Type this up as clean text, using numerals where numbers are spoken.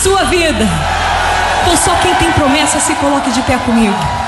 sua vida. Então só quem tem promessa se coloque de pé comigo.